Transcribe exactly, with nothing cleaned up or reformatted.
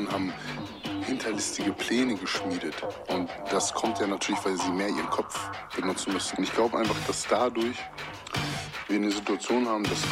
Frauen haben hinterlistige Pläne geschmiedet. Und das kommt ja natürlich, weil sie mehr ihren Kopf benutzen müssen. Ich glaube einfach, dass dadurch wir eine Situation haben, dass